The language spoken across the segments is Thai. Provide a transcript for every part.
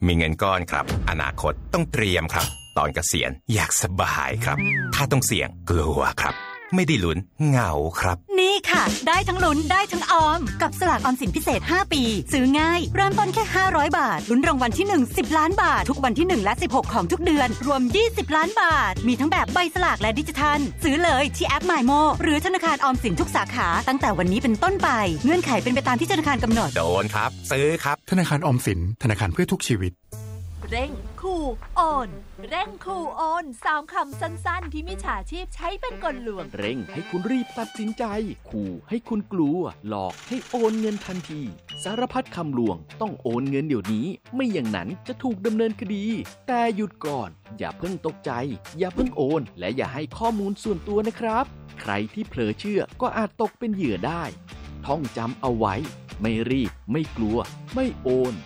มีเงินก้อนครับอนาคตต้องเตรียมครับตอนเกษียณอยากสบายครับถ้าต้องเสี่ยงกลัวครับไม่ได้ลุ้นเหงาครับนี่ค่ะได้ทั้งลุ้นได้ทั้งออมกับสลากออมสินพิเศษ5ปีซื้อง่ายเริ่มต้นแค่500บาทลุ้นรางวัลที่1 10ล้านบาททุกวันที่1และ16ของทุกเดือนรวม20ล้านบาทมีทั้งแบบใบสลากและดิจิทัลซื้อเลยที่แอป MyMo หรือธนาคารออมสินทุกสาขาตั้งแต่วันนี้เป็นต้นไปเงื่อนไขเป็นไปตามที่ธนาคารกำหนดโดนครับซื้อครับธนาคารออมสินธนาคารเพื่อทุกชีวิตเร่งคูโอนเร่งคูโอน3คำสั้นๆที่มิจฉาชีพใช้เป็นกลลวงเร่งให้คุณรีบตัดสินใจขู่ให้คุณกลัวหลอกให้โอนเงินทันทีสารพัดคำลวงต้องโอนเงินเดี๋ยวนี้ไม่อย่างนั้นจะถูกดำเนินคดีแต่หยุดก่อนอย่าเพิ่งตกใจอย่าเพิ่งโอนและอย่าให้ข้อมูลส่วนตัวนะครับใครที่เผลอเชื่อก็อาจตกเป็นเหยื่อได้ท่องจำเอาไว้ไม่รีบไม่กลัวไม่โอน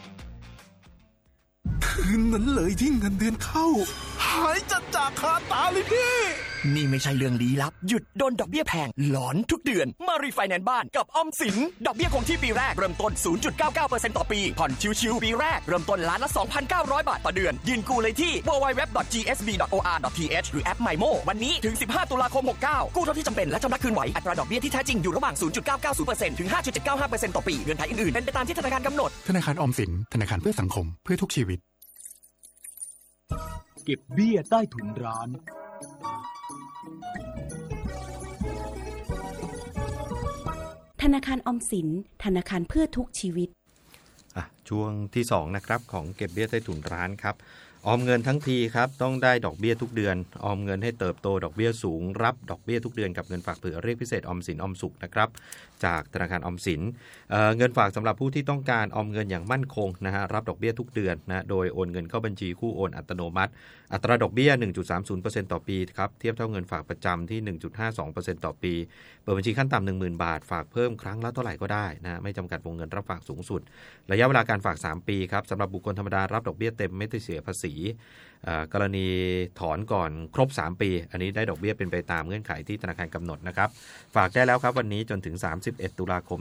คืนนั้นเลยที่เงินเดือนเข้าหายจากคาตาเลยพี่นี่ไม่ใช่เรื่องลี้ลับหยุดโดนดอกเบี้ยแพงหลอนทุกเดือนมารีไฟแนนซ์บ้านกับออมสินดอกเบี้ยคงที่ปีแรกเริ่มต้น 0.99% ต่อปีผ่อนชิวๆปีแรกเริ่มต้นล้านละ 2,900 บาทต่อเดือนยื่นกู้เลยที่ www.gsb.or.th หรือแอป MyMo วันนี้ถึง15ตุลาคม69กู้เท่าที่จำเป็นและชำระคืนไหวอัตราดอกเบี้ยที่แท้จริงอยู่ระหว่าง 0.990% ถึง 5.795% ต่อปีเงื่อนไขอื่นๆเป็นไปตามที่ธนาคารกำหนดธนาคารออมสินธนาคารเพื่อสังคมเพื่อทุกชีวิตเก็บเบี้ยใต้ถุนร้านธนาคารออมสินธนาคารเพื่อทุกชีวิตช่วงที่2นะครับของเก็บเบี้ยใต้ถุนร้านครับออมเงินทั้งทีครับต้องได้ดอกเบี้ยทุกเดือนออมเงินให้เติบโตดอกเบี้ยสูงรับดอกเบี้ยทุกเดือนกับเงินฝากเผื่อเรียกพิเศษออมสินออมสุขนะครับจากธนาคารออมสินเงินฝากสำหรับผู้ที่ต้องการออมเงินอย่างมั่นคงนะฮะรับดอกเบี้ยทุกเดือนนะโดยโอนเงินเข้าบัญชีคู่โอนอัตโนมัติอัตราดอกเบี้ย 1.30% ต่อปีครับเทียบเท่าเงินฝากประจำที่ 1.52% ต่อปีเปิดบัญชีขั้นต่ำ 10,000 บาทฝากเพิ่มครั้งละเท่าไหร่ก็ได้นะไม่จำกัดวงเงินรับฝากสูงสุดระยะเวลาการฝาก3ปีครับสำหรับบุคคลธรรมดารับดอกเบี้ยเต็มไม่ต้องเสียภาษีกรณีถอนก่อนครบ3ปีอันนี้ได้ดอกเบี้ยเป็นไปตามเงื่อนไขที่ธนาคารกำหนดนะครับฝากได้แล้วครับวันนี้จนถึง31ตุลาคม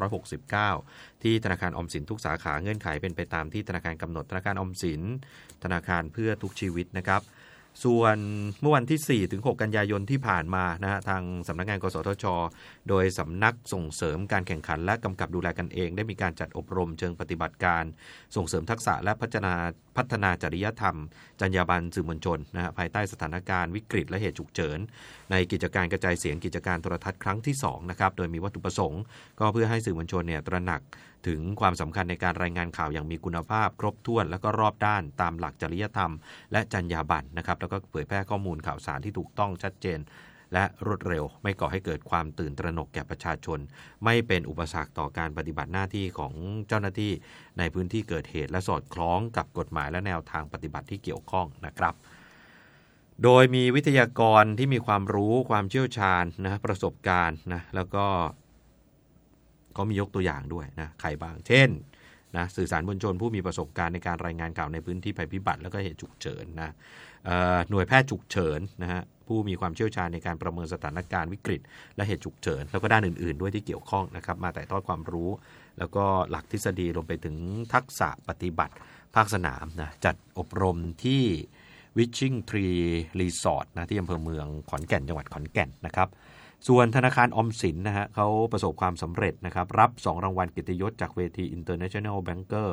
2569ที่ธนาคารออมสินทุกสาขาเงื่อนไขเป็นไปตามที่ธนาคารกำหนดธนาคารออมสินธนาคารเพื่อทุกชีวิตนะครับส่วนเมื่อวันที่4ถึง6กันยายนที่ผ่านมานะฮะทางสำนักงานกสทช.โดยสำนักส่งเสริมการแข่งขันและกำกับดูแลกันเองได้มีการจัดอบรมเชิงปฏิบัติการส่งเสริมทักษะและพัฒนาจริยธรรมจรรยาบรรณสื่อมวลชนนะฮะภายใต้สถานการณ์วิกฤตและเหตุฉุกเฉินในกิจการกระจายเสียงกิจการโทรทัศน์ครั้งที่2นะครับโดยมีวัตถุประสงค์ก็เพื่อให้สื่อมวลชนเนี่ยตระหนักถึงความสำคัญในการรายงานข่าวอย่างมีคุณภาพครบถ้วนและก็รอบด้านตามหลักจริยธรรมและจรรยาบรรณนะครับแล้วก็เผยแพร่ข้อมูลข่าวสารที่ถูกต้องชัดเจนและรวดเร็วไม่ก่อให้เกิดความตื่นตระหนกแก่ประชาชนไม่เป็นอุปสรรคต่อการปฏิบัติหน้าที่ของเจ้าหน้าที่ในพื้นที่เกิดเหตุและสอดคล้องกับกฎหมายและแนวทางปฏิบัติที่เกี่ยวข้องนะครับโดยมีวิทยากรที่มีความรู้ความเชี่ยวชาญนะประสบการณ์นะแล้วก็เขามียกตัวอย่างด้วยนะใครบ้างเช่นนะสื่อสารมวลชนผู้มีประสบการณ์ในการรายงานข่าวในพื้นที่ภัยพิบัติแล้วก็เหตุฉุกเฉินนะหน่วยแพทย์ฉุกเฉินนะฮะผู้มีความเชี่ยวชาญในการประเมินสถานการณ์วิกฤตและเหตุฉุกเฉินแล้วก็ด้านอื่นๆด้วยที่เกี่ยวข้องนะครับมาถ่ายทอดความรู้แล้วก็หลักทฤษฎีรวมไปถึงทักษะปฏิบัติภาคสนามนะจัดอบรมที่ Wishing Tree Resort นะที่อำเภอเมืองขอนแก่นจังหวัดขอนแก่นนะครับส่วนธนาคารออมสินนะฮะเขาประสบความสำเร็จนะครับรับ2รางวัลเกียรติยศจากเวที International Banker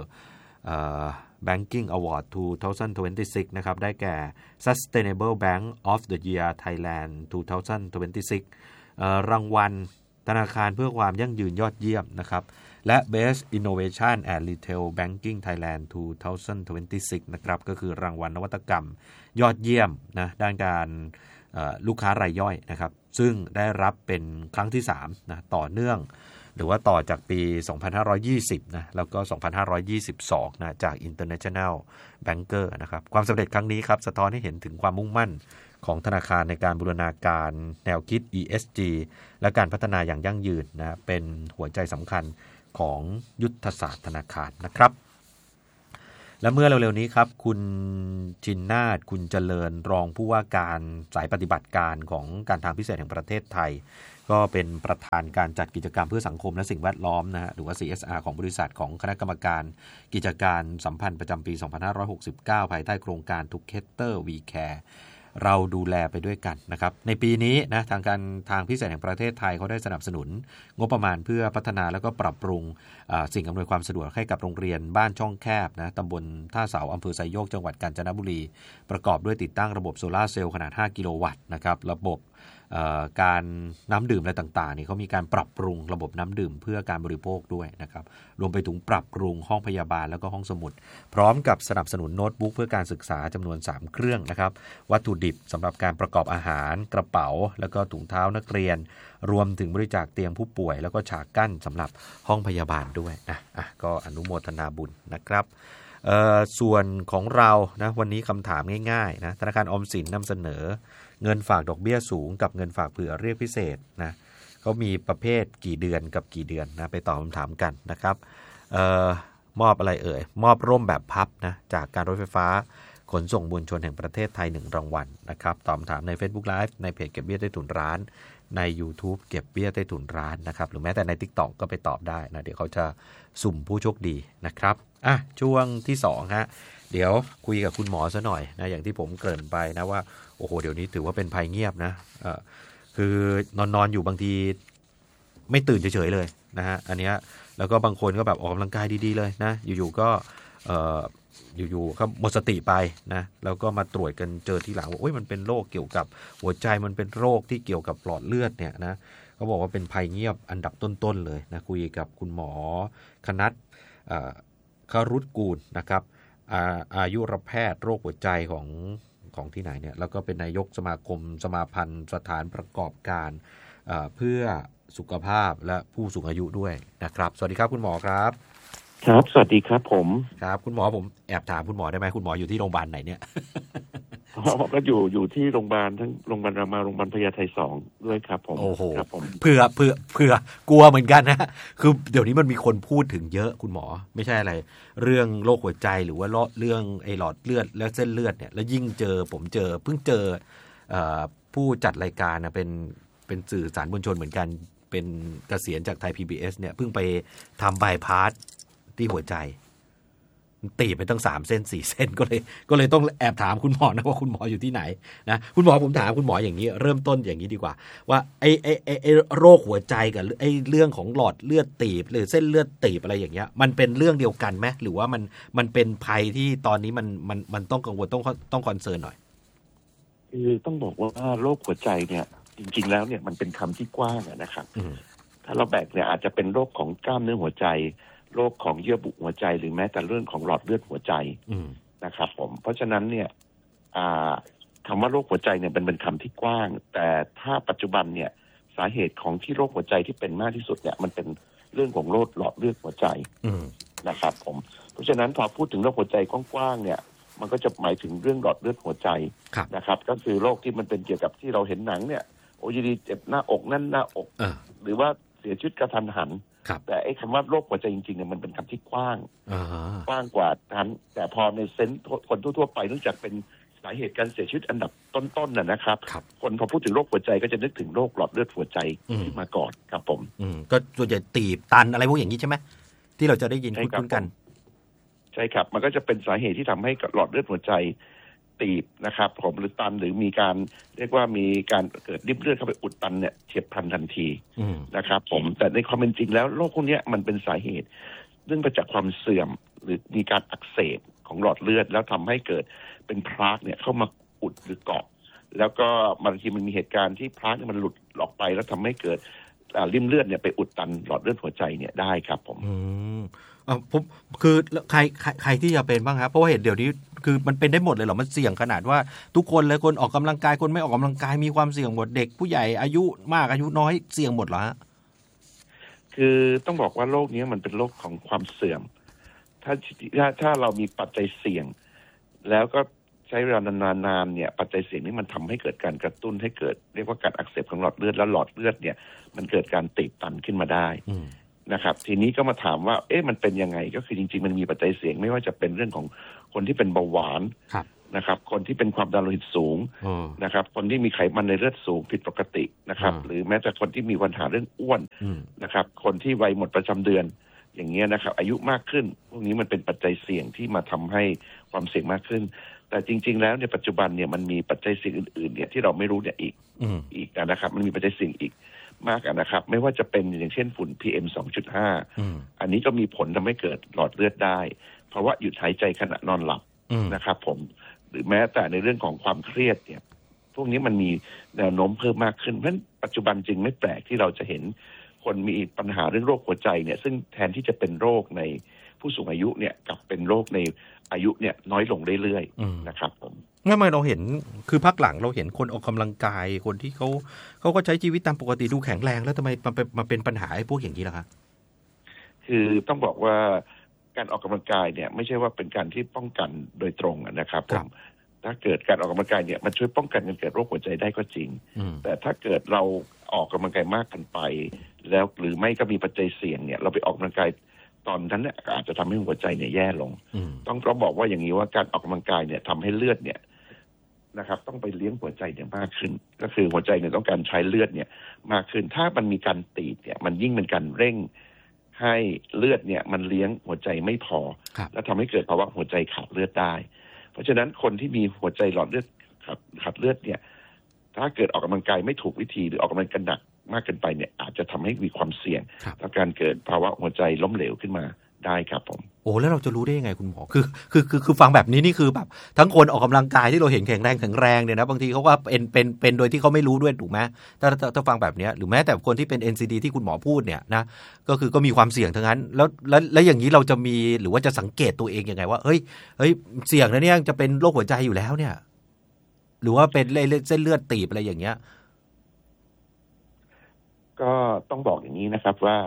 Banking Award 2026 นะครับได้แก่ Sustainable Bank of the Year Thailand 2026 รางวัลธนาคารเพื่อความยั่งยืนยอดเยี่ยมนะครับและ Best Innovation and Retail Banking Thailand 2026 นะครับก็คือรางวัลนวัตกรรมยอดเยี่ยมนะด้านการลูกค้ารายย่อยนะครับซึ่งได้รับเป็นครั้งที่3นะต่อเนื่องหรือว่าต่อจากปี 2520 นะแล้วก็ 2522 นะจาก International Banker นะครับความสำเร็จครั้งนี้ครับสะท้อนให้เห็นถึงความมุ่งมั่นของธนาคารในการบูรณาการแนวคิด ESG และการพัฒนาอย่างยั่งยืนนะเป็นหัวใจสำคัญของยุทธศาสตร์ธนาคารนะครับและเมื่อเร็วๆนี้ครับคุณจินนาถคุณเจริญรองผู้ว่าการสายปฏิบัติการของการทางพิเศษแห่งประเทศไทยก็เป็นประธานการจัดกิจกรรมเพื่อสังคมและสิ่งแวดล้อมนะฮะหรือว่า CSR ของบริษัทของคณะกรรมการกิจการสัมพันธ์ประจำปี 2569 ภายใต้โครงการ Together We Care เราดูแลไปด้วยกันนะครับในปีนี้นะทางพิเศษแห่งประเทศไทยเขาได้สนับสนุนงบประมาณเพื่อพัฒนาแล้วก็ปรับปรุงสิ่งอำนวยความสะดวกให้กับโรงเรียนบ้านช่องแคบนะตำบลท่าเสาอำเภอไซโยกจังหวัดกาญจนบุรีประกอบด้วยติดตั้งระบบโซลาร์เซลล์ขนาด5กิโลวัตต์นะครับระบบการน้ำดื่มอะไรต่างๆนี่เขามีการปรับปรุงระบบน้ำดื่มเพื่อการบริโภคด้วยนะครับรวมไปถึงปรับปรุงห้องพยาบาลแล้วก็ห้องสมุดพร้อมกับสนับสนุนโน้ตบุ๊กเพื่อการศึกษาจำนวน3เครื่องนะครับวัตถุดิบสำหรับการประกอบอาหารกระเป๋าแล้วก็ถุงเท้านักเรียนรวมถึงบริจาคเตียงผู้ป่วยแล้วก็ฉากกั้นสำหรับห้องพยาบาลด้วยก็อนุโมทนาบุญนะครับส่วนของเรานะวันนี้คำถามง่ายๆนะธนาคารออมสินนำเสนอเงินฝากดอกเบี้ยสูงกับเงินฝากเผื่อเรียกพิเศษนะเขามีประเภทกี่เดือนกับกี่เดือนนะไปตอบคำถามกันนะครับมอบอะไรมอบร่มแบบพับนะจากการรถไฟฟ้าขนส่งมวลชนแห่งประเทศไทย1รางวัลนะครับตอบคำถามใน Facebook Live ในเพจเก็บเบี้ยใต้ถุนร้านใน YouTube เก็บเบี้ยใต้ถุนร้านนะครับหรือแม้แต่ใน TikTok ก็ไปตอบได้นะเดี๋ยวเขาจะสุ่มผู้โชคดีนะครับช่วงที่2ฮะเดี๋ยวคุยกับคุณหมอซะหน่อยนะอย่างที่ผมเกริ่นไปนะว่าโอ้โหเดี๋ยวนี้ถือว่าเป็นภัยเงียบนะคือนอนอยู่บางทีไม่ตื่นเฉยๆเลยนะฮะอันเนี้ยแล้วก็บางคนก็แบบออกกำลังกายดีๆเลยนะอยู่ๆก็อยู่ๆก็หมดสติไปนะแล้วก็มาตรวจกันเจอทีหลังว่าโอ้ยมันเป็นโรคเกี่ยวกับหัวใจมันเป็นโรคที่เกี่ยวกับหลอดเลือดเนี่ยนะเขาบอกว่าเป็นภัยเงียบอันดับต้นๆเลยนะคุยกับคุณหมอคณัฐครุฑกูลนะครับอายุรแพทย์โรคหัวใจของที่ไหนเนี่ยแล้วก็เป็นนายกสมาคมสมาพันธ์สถานประกอบการเพื่อสุขภาพและผู้สูงอายุด้วยนะครับสวัสดีครับคุณหมอครับครับสวัสดีครับผมครับคุณหมอผมแอบถามคุณหมอได้ไหมคุณหมออยู่ที่โรงพยาบาลไหนเนี่ยก็อยู่ที่โรงพยาบาลทั้งโรงพยาบาลรามาโรงพยาบาลพญาไท2ด้วยครับผมโอ้โหครับผมเผื่อกลัวเหมือนกันนะคือเดี๋ยวนี้มันมีคนพูดถึงเยอะคุณหมอไม่ใช่อะไรเรื่องโรคหัวใจหรือว่าเรื่องไอ้หลอดเลือดและเส้นเลือดเนี่ยแล้วยิ่งผมเพิ่งเจอผู้จัดรายการนะเป็นสื่อสารมวลชนเหมือนกันเป็นเกษียณจากไทย PBS เนี่ยเพิ่งไปทำบายพาสที่หัวใจตีไปตั้ง3เส้น4เส้นก็เลยต้องแอบถามคุณหมอนะว่าคุณหมออยู่ที่ไหนนะคุณหมอผมถามคุณหมออย่างนี้เริ่มต้นอย่างนี้ดีกว่าว่าไอ้โรคหัวใจกับไอ้เรื่องของหลอดเลือดตีบหรือเส้นเลือดตีบอะไรอย่างเงี้ยมันเป็นเรื่องเดียวกันไหมหรือว่ามันเป็นภัยที่ตอนนี้มันต้องกังวลต้องคอนเซิร์นหน่อยคือต้องบอกว่าโรคหัวใจเนี่ยจริงๆแล้วเนี่ยมันเป็นคำที่กว้างนะครับถ้าเราแบ่งเนี่ยอาจจะเป็นโรคของกล้ามเนื้อหัวใจโรคของเยื่อบุหัวใจหรือแม้แต่เรื่องของหลอดเลือดหัวใจนะครับผมเพราะฉะนั้นเนี่ยคำว่าโรคหัวใจเนี่ยเป็นคำที่กว้างแต่ถ้าปัจจุบันเนี่ยสาเหตุของที่โรคหัวใจที่เป็นมากที่สุดเนี่ยมันเป็นเรื่องของโรคหลอดเลือดหัวใจนะครับผมเพราะฉะนั้นพอพูดถึงโรคหัวใจกว้างๆเนี่ยมันก็จะหมายถึงเรื่องหลอดเลือดหัวใจนะครับก็คือโรคที่มันเป็นเกี่ยวกับที่เราเห็นหนังเนี่ยโอ้ยดีเจ็บหน้าอกนั่นหน้าอกหรือว่าเสียชีวิตกระทันหันแต่ไอ้คำว่าโรคหัวใจจริงๆเนี่ยมันเป็นคำที่กว้างกว่านั้นแต่พอในเซนส์คนทั่วๆไปเนื่องจากเป็นสาเหตุการเสียชีวิตอันดับต้นๆนะครับคนพอพูดถึงโรคหัวใจก็จะนึกถึงโรคหลอดเลือดหัวใจขึ้นมาก่อนครับผมก็ส่วนใหญ่ตีบตันอะไรพวกอย่างนี้ใช่ไหมที่เราจะได้ยินคุ้นกันใช่ครับมันก็จะเป็นสาเหตุที่ทำให้หลอดเลือดหัวใจตีบนะครับผมหรือตันหรือมีการเรียกว่ามีการเกิดริบเลือดเข้าไปอุดตันเนี่ยเฉียบพลันทันทีนะครับผมแต่ในความเป็นจริงแล้วโรคพวกนี้มันเป็นสาเหตุเนื่องมาจากความเสื่อมหรือมีการอักเสบของหลอดเลือดแล้วทำให้เกิดเป็นพลาร์กเนี่ยเข้ามาอุดหรือเกาะแล้วก็บางทีมันมีเหตุการณ์ที่พลาร์กมันหลุดออกไปแล้วทำให้เกิดริมเลือดเนี่ยไปอุดตันหลอดเลือดหัวใจเนี่ยได้ครับผมผมคือใครที่จะเป็นบ้างครับเพราะว่าเห็นเดี๋ยวนี้คือมันเป็นได้หมดเลยเหรอมันเสี่ยงขนาดว่าทุกคนเลยคนออกกำลังกายคนไม่ออกกำลังกายมีความเสี่ยงหมดเด็กผู้ใหญ่อายุมากอายุน้อยเสี่ยงหมดเหรอฮะคือต้องบอกว่าโรคนี้มันเป็นโรคของความเสื่อมถ้าเรามีปัจจัยเสี่ยงแล้วก็ใช้เวลานานๆเนี่ยปัจจัยเสี่ยงนี้มันทำให้เกิดการกระตุ้นให้เกิดเรียกว่าการอักเสบของหลอดเลือดแล้วหลอดเลือดเนี่ยมันเกิดการตีบตันขึ้นมาได้นะครับทีนี้ก็มาถามว่ามันเป็นยังไงก็คือจริงๆมันมีปัจจัยเสี่ยงไม่ว่าจะเป็นเรื่องของคนที่เป็นเบาหวานนะครับคนที่เป็นความดันโลหิตสูงนะครับคนที่มีไขมันในเลือดสูงผิดปกตินะครับหรือแม้แต่คนที่มีปัญหาเรื่องอ้วนนะครับคนที่วัยหมดประจำเดือนอย่างเงี้ยนะครับอายุมากขึ้นพวกนี้มันเป็นปัจจัยเสี่ยงที่มาทำให้ความเสี่ยงมากขึ้นแต่จริงๆแล้วในปัจจุบันเนี่ยมันมีปัจจัยเสี่ยงอื่นๆเนี่ยที่เราไม่รู้เนี่ยอีกนะครับมันมีปัจจัยเสี่ยงอีกมากนะครับไม่ว่าจะเป็นอย่างเช่นฝุ่น PM 2.5 อันนี้ก็มีผลทำให้เกิดหลอดเลือดได้เพราะว่าหยุดหายใจขณะนอนหลับนะครับผมหรือแม้แต่ในเรื่องของความเครียดเนี่ยพวกนี้มันมีแนวโน้มเพิ่มมากขึ้นเพราะฉะนั้นปัจจุบันจึงไม่แปลกที่เราจะเห็นคนมีปัญหาเรื่องโรคหัวใจเนี่ยซึ่งแทนที่จะเป็นโรคในผู้สูงอายุเนี่ยกลับเป็นโรคในอายุเนี่ยน้อยลงเรื่อยๆนะครับผมทำไมเราเห็นคือพักหลังเราเห็นคนออกกำลังกายคนที่เขาก็ใช้ชีวิตตามปกติดูแข็งแรงแล้วทำไมมันเป็นปัญหาไอ้พวกอย่างนี้ล่ะครับคือต้องบอกว่าการออกกำลังกายเนี่ยไม่ใช่ว่าเป็นการที่ป้องกันโดยตรงนะครับผมถ้าเกิดการออกกำลังกายเนี่ยมันช่วยป้องกันการเกิดโรคหัวใจได้ก็จริงแต่ถ้าเกิดเราออกกำลังกายมากเกินไปแล้วหรือไม่ก็มีปัจจัยเสี่ยงเนี่ยเราไปออกกำลังกายตอนนั้นเนี่ยอาจจะทำให้หัวใจเนี่ยแย่ลงต้องบอกว่าอย่างนี้ว่าการออกกำลังกายเนี่ยทำให้เลือดเนี่ยนะครับต้องไปเลี้ยงหัวใจเนี่ยมากขึ้นก็คือหัวใจเนี่ยต้องการใช้เลือดเนี่ยมากขึ้นถ้ามันมีการตีบเนี่ยมันยิ่งเป็นการเร่งให้เลือดเนี่ยมันเลี้ยงหัวใจไม่พอแล้วทำให้เกิดภาวะหัวใจขาดเลือดได้เพราะฉะนั้นคนที่มีหัวใจหลอดเลือดขาดเลือดเนี่ยถ้าเกิดออกกำลังกายไม่ถูกวิธีหรือออกกำลังกายหนักมากเกินไปเนี่ยอาจจะทำให้มีความเสี่ยงต่อการเกิดภาวะหัวใจล้มเหลวขึ้นมาได้ครับผมโอ้แล้วเราจะรู้ได้ยังไงคุณหมอคือฟังแบบนี้นี่คือแบบทั้งคนออกกำลังกายที่เราเห็นแข็งแรงเนี่ยนะบางทีเขาก็เป็นโดยที่เขาไม่รู้ด้วยถูกไหมถ้าฟังแบบนี้หรือแม้แต่คนที่เป็น NCD ที่คุณหมอพูดเนี่ยนะก็มีความเสี่ยงทั้งนั้นแล้วอย่างนี้เราจะมีหรือว่าจะสังเกตตัวเองยังไงว่าเฮ้ยเสี่ยงนะเนี่ยจะเป็นโรคหัวใจอยู่แล้วเนี่ยหรือว่าเป็นเส้นเลือดตีบอะไรอย่างเงี้ยก็ต้องบอกอย่างนี้นะครับว่า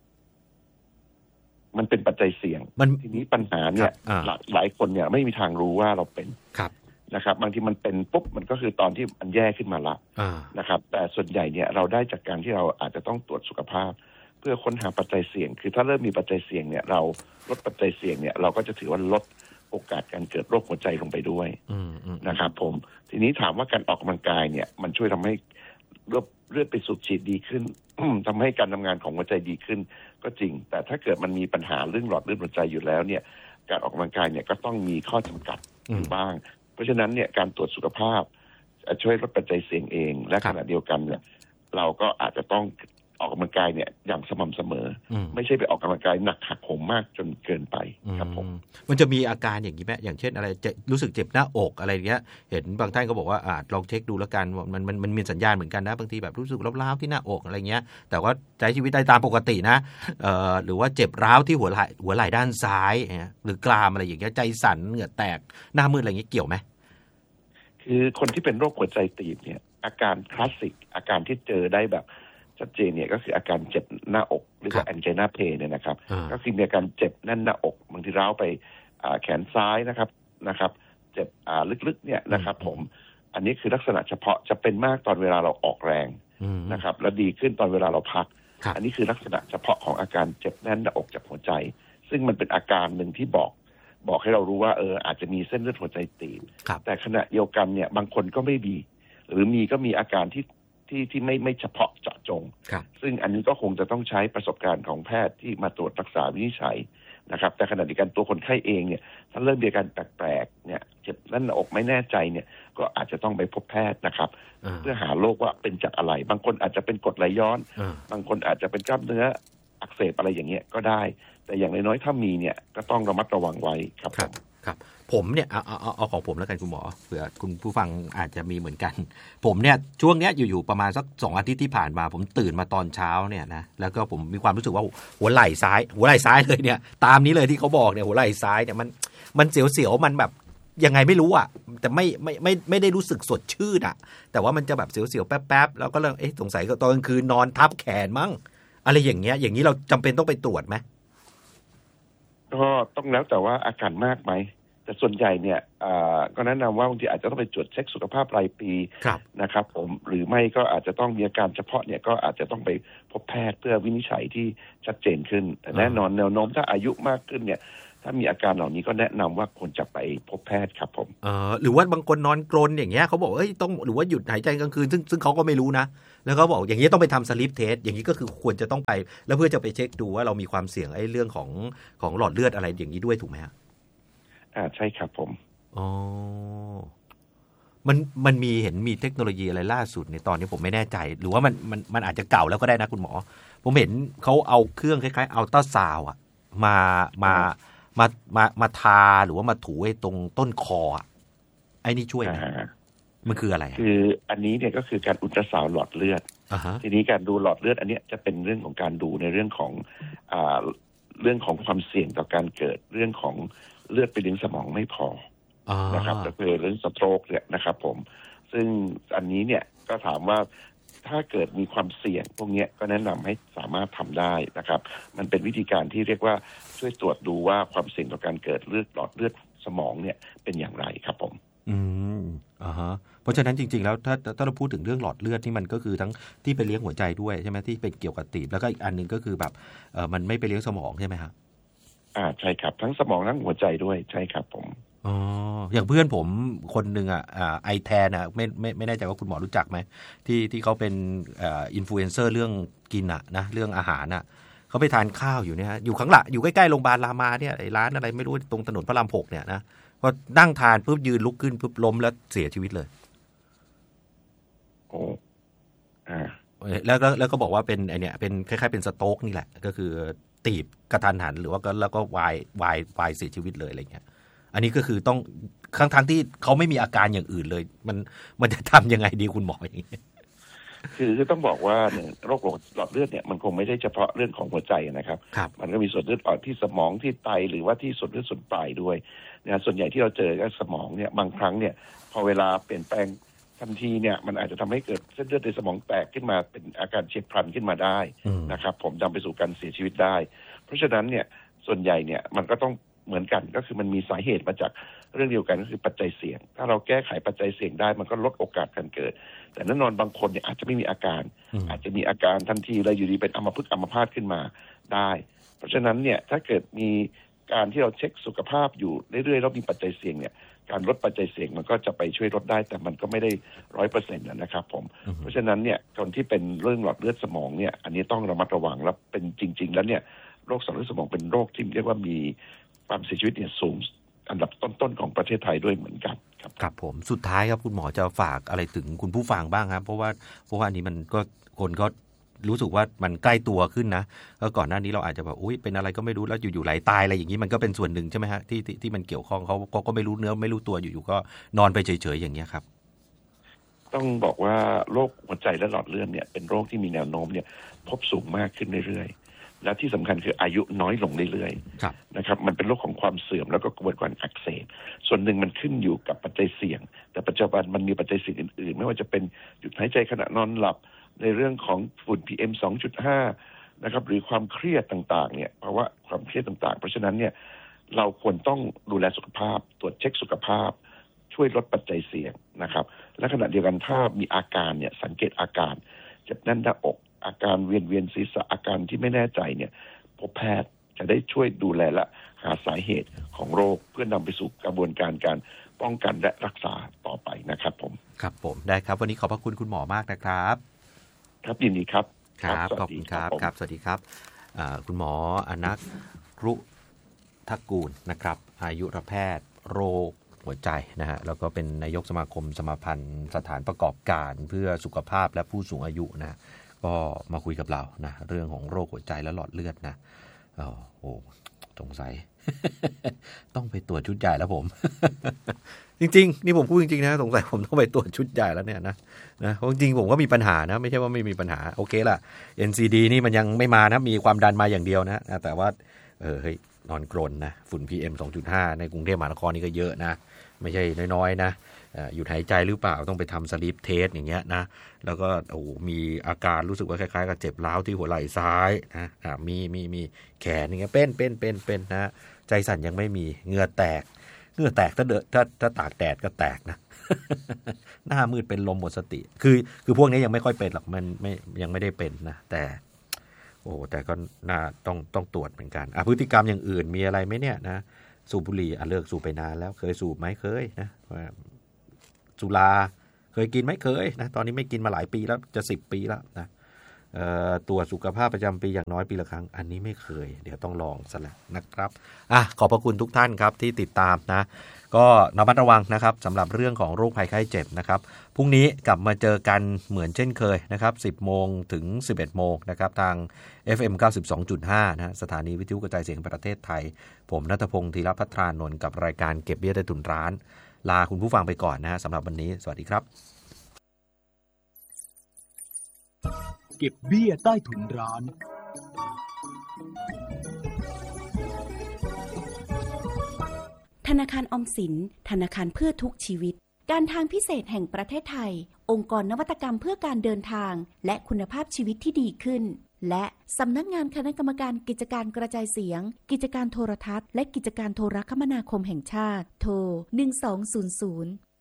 มันเป็นปัจจัยเสี่ยงทีนี้ปัญหาเนี่ยหลายคนเนี่ยไม่มีทางรู้ว่าเราเป็นนะครับบางทีมันเป็นปุ๊บมันก็คือตอนที่มันแย่ขึ้นมาละนะครับแต่ส่วนใหญ่เนี่ยเราได้จากการที่เราอาจจะต้องตรวจสุขภาพเพื่อค้นหาปัจจัยเสี่ยงคือถ้าเริ่มมีปัจจัยเสี่ยงเนี่ยเราลดปัจจัยเสี่ยงเนี่ยเราก็จะถือว่าลดโอกาสการเกิดโรคหัวใจลงไปด้วยนะครับผมทีนี้ถามว่าการออกกำลังกายเนี่ยมันช่วยทำให้เลือดไปสูบฉีดดีขึ้น ทำให้การทำงานของหัวใจดีขึ้นก็จริงแต่ถ้าเกิดมันมีปัญหาเรื่องหลอดเลือดหัวใจอยู่แล้วเนี่ยการออกกำลังกายเนี่ยก็ต้องมีข้อจำกัดอยู่บ้างเพราะฉะนั้นเนี่ยการตรวจสุขภาพช่วยลดปัจจัยเสี่ยงเองและขณะเดียวกันเนี่ยเราก็อาจจะต้องออกกำลังกายเนี่ยอย่างสม่ำเสมอไม่ใช่ไปออกกำลังกายหนักหักโหมมากจนเกินไปครับผมมันจะมีอาการอย่างนี้ไหมอย่างเช่นอะไรจะรู้สึกเจ็บหน้าอกอะไรเงี้ยเห็นบางท่านก็บอกว่าลองเช็คดูแล้วกันมันมีสัญญาณเหมือนกันนะบางทีแบบรู้สึกร้าวๆที่หน้าอกอะไรเงี้ยแต่ว่าใช้ชีวิตได้ตามปกตินะหรือว่าเจ็บร้าวที่หัวไหล่ด้านซ้ายหรือกรามอะไรอย่างเงี้ยใจสั่นเหงื่อแตกหน้ามืดอะไรเงี้ยเกี่ยวไหมคือคนที่เป็นโรคหัวใจตีบเนี่ยอาการคลาสสิกอาการที่เจอได้แบบชัดเจนเนี่ยก็คืออาการเจ็บหน้าอกหรือว่าแองไจนาเพย์เนี่ยนะครับก็คือมีอาการเจ็บแน่นหน้าอกบางทีร้าวไปแขนซ้ายนะครับเจ็บลึกๆเนี่ยนะครับผมอันนี้คือลักษณะเฉพาะจะเป็นมากตอนเวลาเราออกแรงนะครับแล้วดีขึ้นตอนเวลาเราพักอันนี้คือลักษณะเฉพาะของอาการเจ็บแน่นหน้าอกจากหัวใจซึ่งมันเป็นอาการหนึ่งที่บอกให้เรารู้ว่าอาจจะมีเส้นเลือดหัวใจตีบแต่ขณะเดียวกันเนี่ยบางคนก็ไม่มีหรือมีก็มีอาการที่ไม่เฉพาะเจาะจงซึ่งอันนี้ก็คงจะต้องใช้ประสบการณ์ของแพทย์ที่มาตรวจรักษาวินิจฉัยนะครับแต่ขณะเดียวกันตัวคนไข้เองเนี่ยถ้าเริ่มมีอาการแปลกๆเนี่ยเจ็บแน่นหน้าอกไม่แน่ใจเนี่ยก็อาจจะต้องไปพบแพทย์นะครับเพื่อหาโรคว่าเป็นจากอะไรบางคนอาจจะเป็นกรดไหลย้อนบางคนอาจจะเป็นกล้ามเนื้ออักเสบอะไรอย่างเงี้ยก็ได้แต่อย่างน้อยๆถ้ามีเนี่ยก็ต้องระมัดระวังไว้ครับผมเนี่ยเอาของผมแล้วกันคุณหมอเผื่อคุณผู้ฟังอาจจะมีเหมือนกันผมเนี่ยช่วงเนี้ยอยู่ๆประมาณสัก2 อาทิตย์ที่ผ่านมาผมตื่นมาตอนเช้าเนี่ยนะแล้วก็ผมมีความรู้สึกว่าหัวไหล่ซ้ายเลยเนี่ยตามนี้เลยที่เขาบอกเนี่ยหัวไหล่ซ้ายเนี่ยมันเสียวๆมันแบบยังไงไม่รู้อ่ะแต่ไม่ได้รู้สึกสดชื่นอ่ะแต่ว่ามันจะแบบเสียวๆแป๊บๆแล้วก็เลยสงสัยตอนกลางคืนนอนทับแขนมั้งอะไรอย่างเงี้ยอย่างนี้เราจำเป็นต้องไปตรวจไหมก็ต้องแล้วแต่ว่าอาการมากไหมแต่ส่วนใหญ่เนี่ยก็แนะนำว่าบางทีอาจจะต้องไปตรวจเช็คสุขภาพรายปีนะครับผมหรือไม่ก็อาจจะต้องมีอาการเฉพาะเนี่ยก็อาจจะต้องไปพบแพทย์เพื่อวินิจฉัยที่ชัดเจนขึ้นแต่แน่นอนแนวโน้มถ้าอายุมากขึ้นเนี่ยถ้ามีอาการเหล่านี้ก็แนะนำว่าควรจะไปพบแพทย์ครับผมหรือว่าบางคนนอนกรนอย่างเงี้ยเขาบอกต้องหรือว่าหยุดหายใจกลางคืนซึ่งเขาก็ไม่รู้นะแล้วเขาบอกอย่างนี้ต้องไปทำสลิปเทสอย่างนี้ก็คือควรจะต้องไปแล้วเพื่อจะไปเช็คดูว่าเรามีความเสี่ยงเรื่องของหลอดเลือดอะไรอย่างนี้ด้วยถูกไหมฮะใช่ครับผมมันมีเทคโนโลยีอะไรล่าสุดในตอนนี้ผมไม่แน่ใจหรือว่ามันอาจจะเก่าแล้วก็ได้นะคุณหมอผมเห็นเขาเอาเครื่องคล้ายๆอัลตราซาวด์มาทาหรือว่ามาถูไอ้ตรงต้นคอไอ้นี่ช่วยไหมมันคืออะไรคืออันนี้เนี่ยก็คือการอุลตราซาวด์หลอดเลือดทีนี้การดูหลอดเลือดอันนี้จะเป็นเรื่องของการดูในเรื่องของความเสี่ยงต่อการเกิดเรื่องของเลือดไปเลี้ยงสมองไม่พอนะครับก็คือเรื่องสโตรกเนี่ยนะครับผมซึ่งอันนี้เนี่ยก็ถามว่าถ้าเกิดมีความเสี่ยงพวกนี้ก็แนะนำให้สามารถทำได้นะครับมันเป็นวิธีการที่เรียกว่าช่วยตรวจดูว่าความเสี่ยงต่อการเกิดหลอดเลือดสมองเนี่ยเป็นอย่างไรครับผมเพราะฉะนั้นจริงๆแล้วถ้าเราพูดถึงเรื่องหลอดเลือดที่มันก็คือทั้งที่ไปเลี้ยงหัวใจด้วยใช่ไหมที่เป็นเกี่ยวกับตีบแล้วก็อีกอันนึงก็คือแบบมันไม่ไปเลี้ยงสมองใช่ไหมครับใช่ครับทั้งสมองทั้งหัวใจด้วยใช่ครับผมอย่างเพื่อนผมคนหนึ่งไอแทนไม่แน่ใจว่าคุณหมอรู้จักไหมที่เขาเป็นอินฟลูเอนเซอร์เรื่องกินนะเรื่องอาหารเขาไปทานข้าวอยู่เนี่ยอยู่ข้างหลังอยู่ใกล้ๆโรงพยาบาลรามาเนี่ยร้านอะไรไม่รู้ตรงถนนพระราม6เนี่ยนะพอนั่งทานปุ๊บยืนลุกขึ้นปุ๊บล้มแล้วเสียชีวิตเลยแล้วก็บอกว่าเป็นไอเนี่ยเป็นคล้ายๆเป็นสโตรกนี่แหละก็คือตีบกระทันหันหรือว่าแล้วก็วายเสียชีวิตเลยอะไรเงี้ยอันนี้ก็คือต้องทั้งที่เขาไม่มีอาการอย่างอื่นเลยมันจะทำยังไงดีคุณหมออย่างนี้คือต้องบอกว่าโรคหลอดเลือดเนี่ยมันคงไม่ได้เฉพาะเรื่องของหัวใจนะครับมันก็มีส่วนเลือดออกที่สมองที่ไตหรือว่าที่ส่วนเลือดส่วนปลายด้วยนะส่วนใหญ่ที่เราเจอก็สมองเนี่ยบางครั้งเนี่ยพอเวลาเปลี่ยนแปลงทันทีเนี่ยมันอาจจะทำให้เกิดเส้นเลือดในสมองแตกขึ้นมาเป็นอาการเฉียบพลันขึ้นมาได้นะครับผมนำไปสู่การเสียชีวิตได้เพราะฉะนั้นเนี่ยส่วนใหญ่เนี่ยมันก็ต้องเหมือนกันก็คือมันมีสาเหตุมาจากเรื่องเดียวกันก็คือปัจจัยเสี่ยงถ้าเราแก้ไขปัจจัยเสี่ยงได้มันก็ลดโอกาสการเกิดแต่แน่นอนบางคนเนี่ยอาจจะไม่มีอาการอาจจะมีอาการทันทีแล้วอยู่ดีเป็นอัมพฤกษ์อัมพาตขึ้นมาได้เพราะฉะนั้นเนี่ยถ้าเกิดมีการที่เราเช็คสุขภาพอยู่เรื่อยๆแล้วมีปัจจัยเสี่ยงเนี่ยการลดปัจจัยเสี่ยงมันก็จะไปช่วยลดได้แต่มันก็ไม่ได้ 100% นะครับผมเพราะฉะนั้นเนี่ยคนที่เป็นเรื่องหลอดเลือดสมองเนี่ยอันนี้ต้องระมัดระวังแล้วเป็นจริงๆแล้วเนี่ยโรคหลอดเลือดสมองเป็นโรคที่เรียกว่ามีความเสียชีวิตเนี่ยสูงอันดับต้นๆของประเทศไทยด้วยเหมือนกันครับผมสุดท้ายครับคุณหมอจะฝากอะไรถึงคุณผู้ฟังบ้างครับเพราะว่าอันนี้มันก็คนก็รู้สึกว่ามันใกล้ตัวขึ้นนะแล้วก่อนหน้านี้เราอาจจะแบบเป็นอะไรก็ไม่รู้แล้วอยู่ๆไหลตายอะไรอย่างนี้มันก็เป็นส่วนหนึ่งใช่ไหมฮะที่มันเกี่ยวข้องเขาก็ไม่รู้เนื้อไม่รู้ตัวอยู่ๆก็นอนไปเฉยๆอย่างเงี้ยครับต้องบอกว่าโรคหัวใจและหลอดเลือดเนี่ยเป็นโรคที่มีแนวโน้มเนี่ยพบสูงมากขึ้นเรื่อยๆและที่สำคัญคืออายุน้อยลงเรื่อยๆนะครับมันเป็นโรคของความเสื่อมแล้วก็กระบวนการอักเสบส่วนหนึ่งมันขึ้นอยู่กับปัจจัยเสี่ยงแต่ปัจจุบันมันมีปัจจัยเสี่ยงอื่นๆไม่ว่าจะเป็นหยุดหายใจขณะนอนหลับในเรื่องของฝุ่น PM 2.5 นะครับหรือความเครียดต่างๆเนี่ยเพราะว่าความเครียดต่างๆเพราะฉะนั้นเนี่ยเราควรต้องดูแลสุขภาพตรวจเช็คสุขภาพช่วยลดปัจจัยเสี่ยงนะครับและขณะเดียวกันถ้ามีอาการเนี่ยสังเกตอาการเจ็บแน่นหน้าอกอาการเวียนศีรษะอาการที่ไม่แน่ใจเนี่ยพบแพทย์จะได้ช่วยดูแลและหาสาเหตุของโรคเพื่อนำไปสู่กระบวนการป้องกันและรักษาต่อไปนะครับผมได้ครับวันนี้ขอบพระคุณคุณหมอมากนะครับครับยินดีครับครับขอบคุณครับครับสวัสดีครับคุณหมออนักรุทักกูลนะครับอายุรแพทย์โรคหัวใจนะฮะแล้วก็เป็นนายกสมาคมสมาพันธ์สถานประกอบการเพื่อสุขภาพและผู้สูงอายุนะก็มาคุยกับเรานะเรื่องของโรคหัวใจและหลอดเลือดนะสงสัย ต้องไปตรวจชุดใหญ่แล้วผม จริงๆนี่ผมพูดจริงๆนะสงสัยผมต้องไปตรวจชุดใหญ่แล้วเนี่ยนะเพราะจริงผมก็มีปัญหานะไม่ใช่ว่าไม่มีปัญหาโอเคล่ะ NCD นี่มันยังไม่มานะมีความดันมาอย่างเดียวนะแต่ว่าเฮ้ยนอนกรนนะฝุ่น PM 2.5 ในกรุงเทพมหานครนี่ก็เยอะนะไม่ใช่น้อยๆนะหยุดหายใจหรือเปล่าต้องไปทำสลีปเทสอย่างเงี้ยนะแล้วก็มีอาการรู้สึกว่าคล้ายๆกับเจ็บร้าวที่หัวไหล่ซ้ายนะมีแขนอย่างเงี้ยเป็นนะใจสั่นยังไม่มีเหงื่อแตกเหงื่อแตกถ้าตากแดดก็แตกนะ หน้ามืดเป็นลมหมดสติคือพวกนี้ยังไม่ค่อยเป็นหรอกมันยังไม่ได้เป็นนะแต่แต่ก็น่าต้องตรวจเหมือนกันพฤติกรรมอย่างอื่นมีอะไรไหมเนี่ยนะสูบบุหรี่เลิกสูบไปนานแล้วเคยสูบไหมเคยนะสุราเคยกินไหมเคยนะตอนนี้ไม่กินมาหลายปีแล้วจะ10 ปีแล้วนะตรวจสุขภาพประจำปีอย่างน้อยปีละครั้งอันนี้ไม่เคยเดี๋ยวต้องลองซะแล้วนะครับขอบพระคุณทุกท่านครับที่ติดตามนะก็ระมัดระวังนะครับสำหรับเรื่องของโรคภัยไข้เจ็บนะครับพรุ่งนี้กลับมาเจอกันเหมือนเช่นเคยนะครับ 10 โมงถึง 11 โมงนะครับทาง FM 92.5 นะสถานีวิทยุกระจายเสียงประเทศไทยผมณัฐพงศ์ธีรภัทรานนท์กับรายการเก็บเบี้ยใต้ถุนร้านลาคุณผู้ฟังไปก่อนนะสำหรับวันนี้สวัสดีครับเก็บเบี้ยใต้ถุนร้านธนาคารออมสินธนาคารเพื่อทุกชีวิตการทางพิเศษแห่งประเทศไทยองค์กรนวัตกรรมเพื่อการเดินทางและคุณภาพชีวิตที่ดีขึ้นและสำนักงานคณะกรรมการกิจการกระจายเสียงกิจการโทรทัศน์และกิจการโทรคมนาคมแห่งชาติโทร1200